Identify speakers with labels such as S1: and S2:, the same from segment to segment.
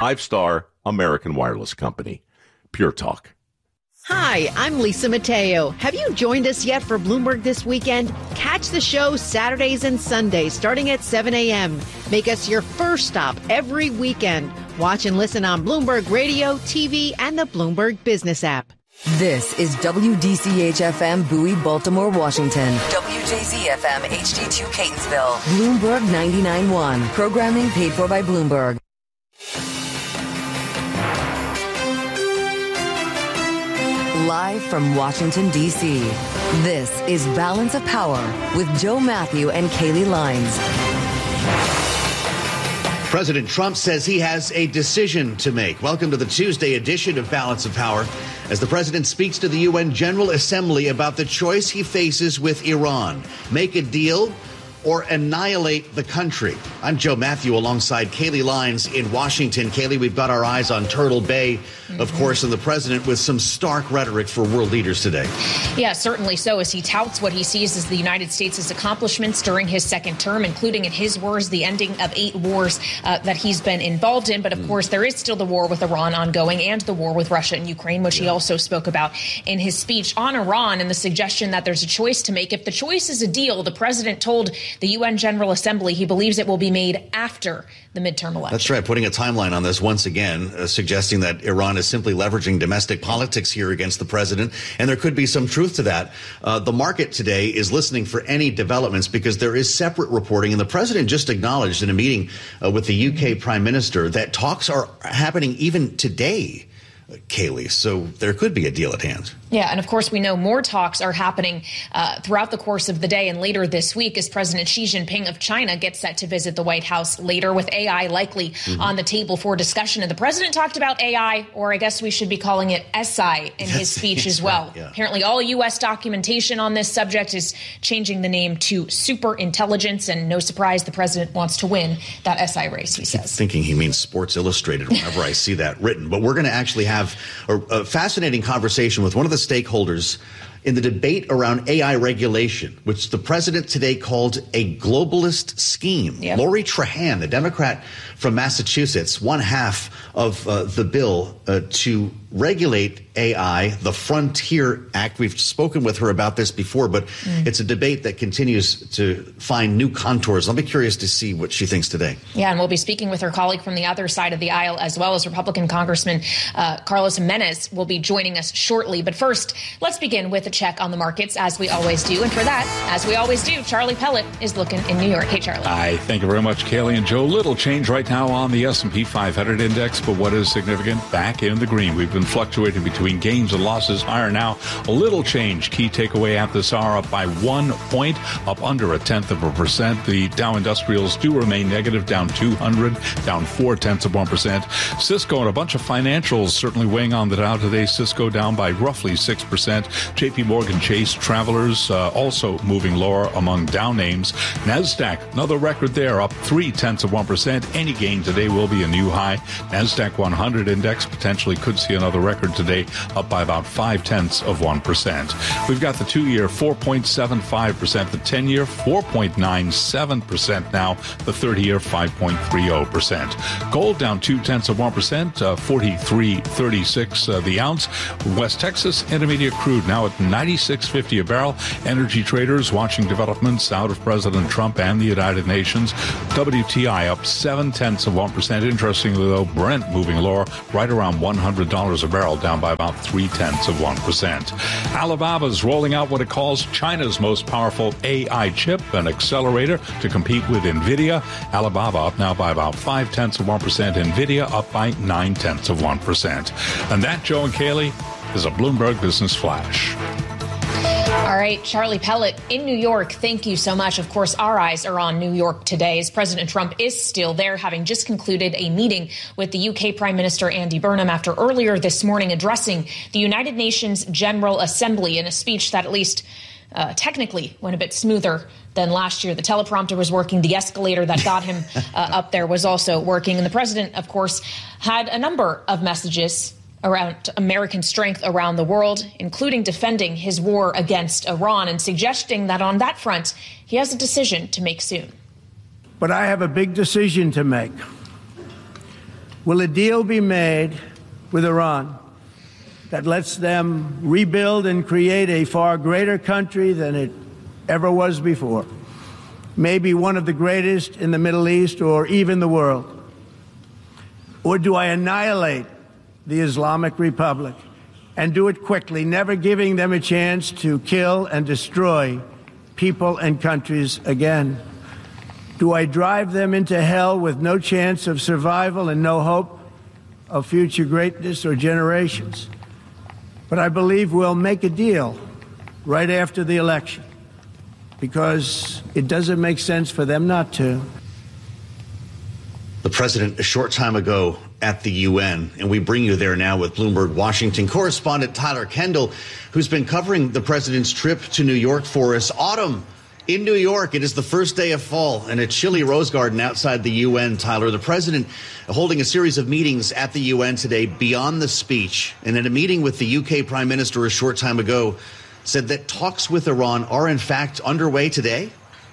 S1: 5-star American wireless company. Pure Talk.
S2: Hi, I'm Lisa Mateo. Have you joined us yet for Bloomberg This Weekend? Catch the show Saturdays and Sundays starting at 7 a.m. Make us your first stop every weekend. Watch and listen on Bloomberg Radio, TV, and the Bloomberg Business app.
S3: This is WDCH-FM Bowie, Baltimore, Washington. WJZ-FM HD2 Catonsville. Bloomberg 99.1. Programming paid for by Bloomberg. Live from Washington, D.C., this is Balance of Power with Joe Matthew and Kaylee Lines.
S4: President Trump says he has a decision to make. Welcome to the Tuesday edition of Balance of Power, as the president speaks to the UN General Assembly about the choice he faces with Iran. Make a deal or annihilate the country. I'm Joe Matthew alongside Kaylee Lines in Washington. Kaylee, we've got our eyes on Turtle Bay, of course, and the president with some stark rhetoric for world leaders today.
S5: Yeah, certainly so, as he touts what he sees as the United States' accomplishments during his second term, including, in his words, the ending of 8 wars that he's been involved in. But of course, there is still the war with Iran ongoing and the war with Russia and Ukraine, which he also spoke about in his speech on Iran and the suggestion that there's a choice to make. If the choice is a deal, the president told the UN General Assembly he believes it will be made after the midterm election. That's
S4: right, putting a timeline on this once again, suggesting that Iran is simply leveraging domestic politics here against the president. And there could be some truth to that. The market today is listening for any developments because there is separate reporting. And the president just acknowledged in a meeting with the UK Prime Minister that talks are happening even today, Kaylee. So there could be a deal at hand.
S5: Yeah, and of course, we know more talks are happening throughout the course of the day and later this week as President Xi Jinping of China gets set to visit the White House later, with AI likely on the table for discussion. And the president talked about AI, or I guess we should be calling it SI, in his speech as well. Right, yeah. Apparently, all U.S. documentation on this subject is changing the name to super intelligence. And no surprise, the president wants to win that SI race, he says.
S4: Thinking he means Sports Illustrated whenever I see that written. But we're going to actually have a fascinating conversation with one of the stakeholders in the debate around AI regulation, which the president today called a globalist scheme. Yep. Lori Trahan, the Democrat from Massachusetts, one half of the bill to regulate AI, the Frontier Act. We've spoken with her about this before, but it's a debate that continues to find new contours. I'll be curious to see what she thinks today.
S5: Yeah, and we'll be speaking with her colleague from the other side of the aisle, as well as Republican Congressman Carlos Jimenez will be joining us shortly. But first, let's begin with a check on the markets, as we always do. And for that, as we always do, Charlie Pellet is looking in New York. Hey, Charlie.
S6: Hi, thank you very much, Kaylee and Joe. Little change right now on the S&P 500 index, but what is significant? Back in the green. We've been fluctuating between gains and losses. Higher now. A little change. Key takeaway at this hour, up by 1 point, up under 0.1%. The Dow Industrials do remain negative, down 200, down 0.4%. Cisco and a bunch of financials certainly weighing on the Dow today. Cisco down by roughly 6%. JP Morgan Chase Travelers also moving lower among Dow names. NASDAQ, another record there, up 0.3%. Any gain today will be a new high. NASDAQ 100 index potentially could see another record today, up by about 0.5%. We've got the 2-year 4.75%, the 10-year 4.97% now, the 30-year 5.30%. Gold down 0.2%, 43.36 the ounce. West Texas Intermediate crude now at 96.50 a barrel. Energy traders watching developments out of President Trump and the United Nations. WTI up 0.7%. Interestingly, though, Brent moving lower, right around $100 a barrel, down by about 0.3%. Alibaba's rolling out what it calls China's most powerful AI chip, an accelerator to compete with NVIDIA. Alibaba up now by about 0.5%. NVIDIA up by 0.9%. And that, Joe and Kaylee, is a Bloomberg Business Flash.
S5: All right, Charlie Pellet in New York, thank you so much. Of course, our eyes are on New York today as President Trump is still there, having just concluded a meeting with the UK Prime Minister Andy Burnham after earlier this morning addressing the United Nations General Assembly in a speech that at least technically went a bit smoother than last year. The teleprompter was working. The escalator that got him up there was also working. And the president, of course, had a number of messages around American strength around the world, including defending his war against Iran and suggesting that on that front, he has a decision to make soon.
S7: But I have a big decision to make. Will a deal be made with Iran that lets them rebuild and create a far greater country than it ever was before? Maybe one of the greatest in the Middle East or even the world? Or do I annihilate the Islamic Republic and do it quickly, never giving them a chance to kill and destroy people and countries again? Do I drive them into hell with no chance of survival and no hope of future greatness or generations? But I believe we'll make a deal right after the election, because it doesn't make sense for them not to.
S4: The president a short time ago at the UN, and we bring you there now with Bloomberg Washington correspondent Tyler Kendall, who's been covering the president's trip to New York for us. Autumn in New York, it is the first day of fall and a chilly rose garden outside the UN. Tyler, the president holding a series of meetings at the UN today beyond the speech, and in a meeting with the UK Prime Minister a short time ago, said that talks with Iran are in fact underway today.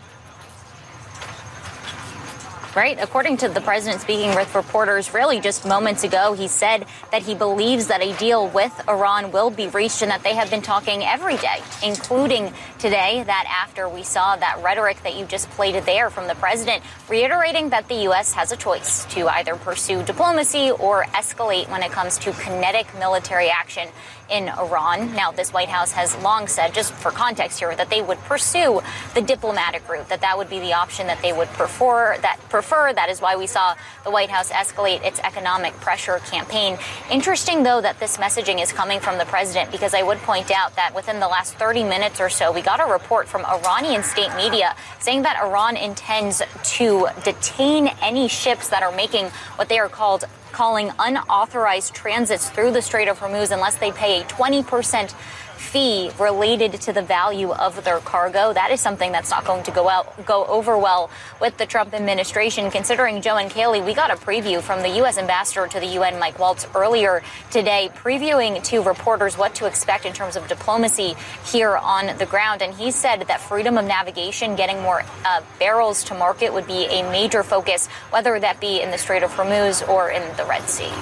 S8: Right. According to the president speaking with reporters really just moments ago, he said that he believes that a deal with Iran will be reached and that they have been talking every day, including today, that after we saw that rhetoric that you just played there from the president, reiterating that the U.S. has a choice to either pursue diplomacy or escalate when it comes to kinetic military action in Iran. Now, this White House has long said, just for context here, that they would pursue the diplomatic route, that would be the option that they would prefer. That is why we saw the White House escalate its economic pressure campaign. Interesting, though, that this messaging is coming from the president, because I would point out that within the last 30 minutes or so, we got a report from Iranian state media saying that Iran intends to detain any ships that are making what they are calling unauthorized transits through the Strait of Hormuz unless they pay a 20% fee related to the value of their cargo. That is something that's not going to go over well with the Trump administration, considering, Joe and Kaylee, we got a preview from the U.S. ambassador to the UN, Mike Waltz, earlier today, previewing to reporters what to expect in terms of diplomacy here on the ground. And he said that freedom of navigation, getting more barrels to market, would be a major focus, whether that be in the Strait of Hormuz or in the Red Sea.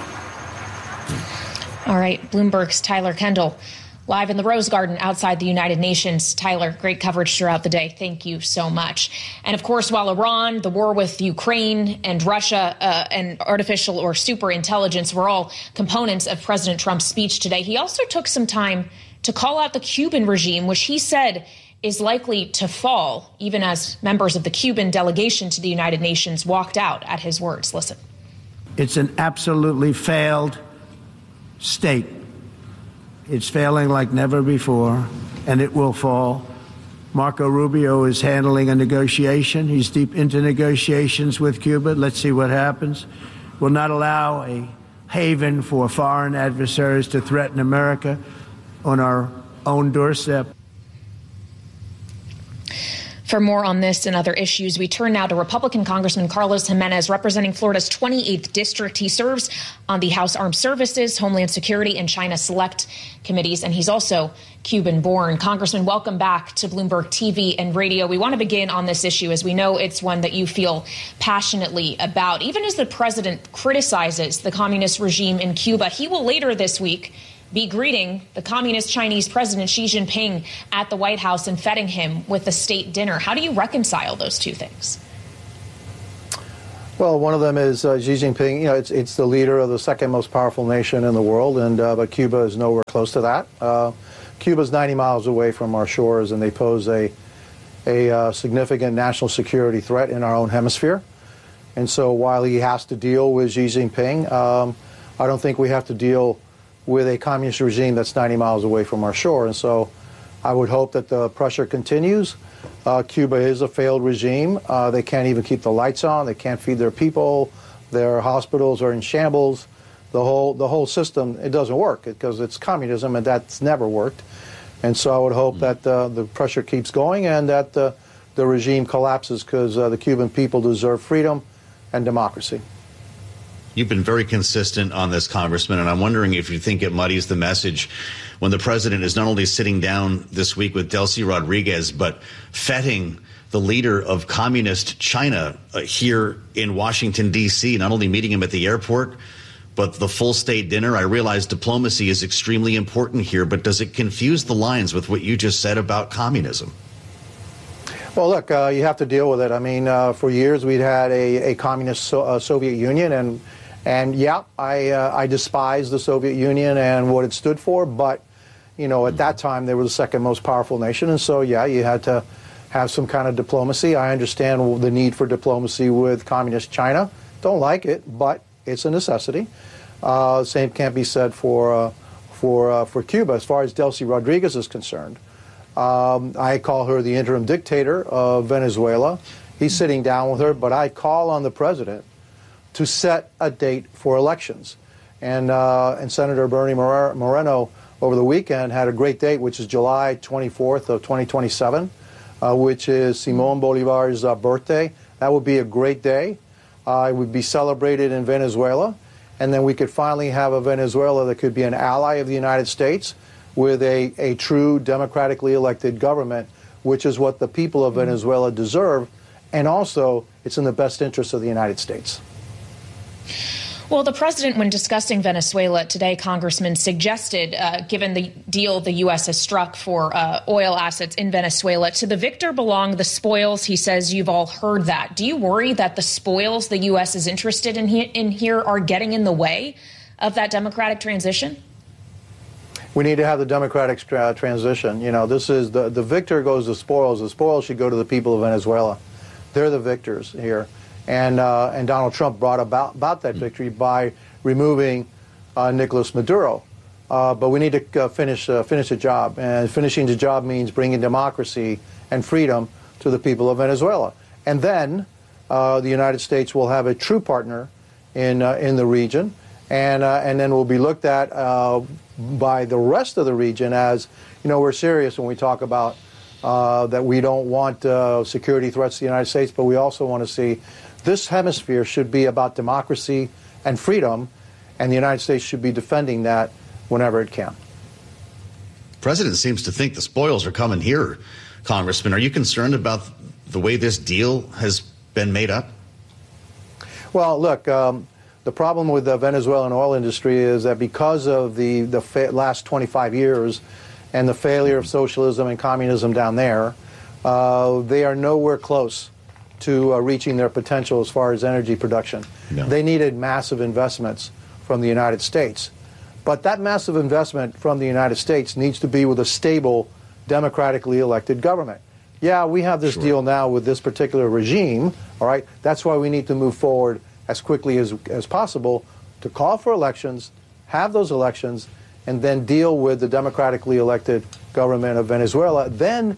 S5: All right, Bloomberg's Tyler Kendall, live in the Rose Garden outside the United Nations. Tyler, great coverage throughout the day. Thank you so much. And of course, while Iran, the war with Ukraine, and Russia and artificial or super intelligence were all components of President Trump's speech today, he also took some time to call out the Cuban regime, which he said is likely to fall, even as members of the Cuban delegation to the United Nations walked out at his words. Listen.
S7: It's an absolutely failed state. It's failing like never before, and it will fall. Marco Rubio is handling a negotiation. He's deep into negotiations with Cuba. Let's see what happens. We'll not allow a haven for foreign adversaries to threaten America on our own doorstep.
S5: For more on this and other issues, we turn now to Republican Congressman Carlos Jimenez, representing Florida's 28th District. He serves on the House Armed Services, Homeland Security, and China Select Committees, and he's also Cuban-born. Congressman, welcome back to Bloomberg TV and Radio. We want to begin on this issue, as we know it's one that you feel passionately about. Even as the president criticizes the communist regime in Cuba, he will later this week be greeting the communist Chinese President Xi Jinping at the White House and feting him with a state dinner. How do you reconcile those two things?
S9: Well, one of them is Xi Jinping. You know, it's the leader of the second most powerful nation in the world, and but Cuba is nowhere close to that. Cuba's 90 miles away from our shores, and they pose a significant national security threat in our own hemisphere. And so while he has to deal with Xi Jinping, I don't think we have to deal with a communist regime that's 90 miles away from our shore. And so I would hope that the pressure continues. Cuba is a failed regime. They can't even keep the lights on. They can't feed their people. Their hospitals are in shambles. The whole system, it doesn't work because it's communism, and that's never worked. And so I would hope that the pressure keeps going and that the regime collapses, because the Cuban people deserve freedom and democracy.
S4: You've been very consistent on this, Congressman, and I'm wondering if you think it muddies the message when the president is not only sitting down this week with Delcy Rodriguez, but feting the leader of communist China here in Washington, D.C., not only meeting him at the airport, but the full state dinner. I realize diplomacy is extremely important here, but does it confuse the lines with what you just said about communism?
S9: Well, look, you have to deal with it. I mean, for years we'd had a communist Soviet Union, and yeah, I despise the Soviet Union and what it stood for, but, you know, at that time they were the second most powerful nation, and so, yeah, you had to have some kind of diplomacy. I understand the need for diplomacy with communist China. Don't like it, but it's a necessity. Same can't be said for Cuba. As far as Delcy Rodriguez is concerned, I call her the interim dictator of Venezuela. He's sitting down with her, but I call on the president to set a date for elections. And Senator Bernie Moreno over the weekend had a great date, which is July 24th of 2027, which is Simon Bolivar's birthday. That would be a great day. It would be celebrated in Venezuela, and then we could finally have a Venezuela that could be an ally of the United States with a true democratically elected government, which is what the people of Venezuela deserve, and also it's in the best interest of the United States.
S5: Well, the president, when discussing Venezuela today, Congressman, suggested, given the deal the U.S. has struck for oil assets in Venezuela, to the victor belong the spoils. He says you've all heard that. Do you worry that the spoils the U.S. is interested in here are getting in the way of that democratic transition?
S9: We need to have the democratic transition. You know, this is the victor goes to spoils. The spoils should go to the people of Venezuela. They're the victors here. And Donald Trump brought about that victory by removing Nicolas Maduro. But we need to finish the job. And finishing the job means bringing democracy and freedom to the people of Venezuela. And then the United States will have a true partner in the region. And then we'll be looked at by the rest of the region as, you know, we're serious when we talk about that we don't want security threats to the United States, but we also want to see this hemisphere should be about democracy and freedom, and the United States should be defending that whenever it can.
S4: The president seems to think the spoils are coming here, Congressman. Are you concerned about the way this deal has been made up?
S9: Well, look, the problem with the Venezuelan oil industry is that because of the last 25 years and the failure of socialism and communism down there, they are nowhere close to reaching their potential as far as energy production. No. They needed massive investments from the United States. But that massive investment from the United States needs to be with a stable, democratically elected government. Yeah, we have this deal now with this particular regime, all right? That's why we need to move forward as quickly as possible to call for elections, have those elections, and then deal with the democratically elected government of Venezuela. Then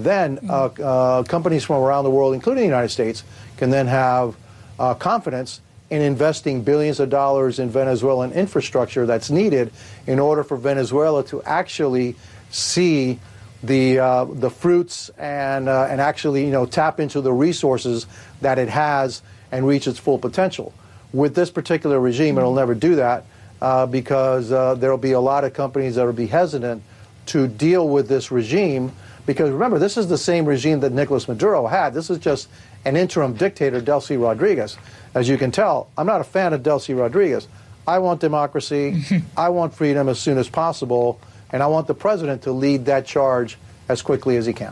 S9: companies from around the world, including the United States, can then have confidence in investing billions of dollars in Venezuelan infrastructure that's needed in order for Venezuela to actually see the fruits and actually, you know, tap into the resources that it has and reach its full potential. With this particular regime, it'll never do that because there will be a lot of companies that will be hesitant to deal with this regime. Because remember, this is the same regime that Nicolas Maduro had. This is just an interim dictator, Delcy Rodriguez. As you can tell, I'm not a fan of Delcy Rodriguez. I want democracy. I want freedom as soon as possible. And I want the president to lead that charge as quickly as he can.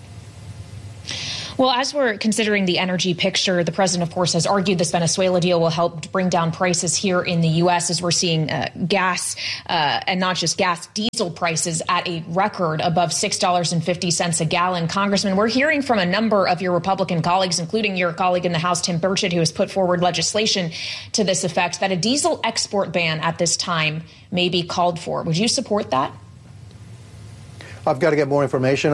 S5: Well, as we're considering the energy picture, the president, of course, has argued this Venezuela deal will help bring down prices here in the U.S. as we're seeing gas and not just gas, diesel prices at a record above $6.50 a gallon. Congressman, we're hearing from a number of your Republican colleagues, including your colleague in the House, Tim Burchett, who has put forward legislation to this effect, that a diesel export ban at this time may be called for. Would you support that?
S9: I've got to get more information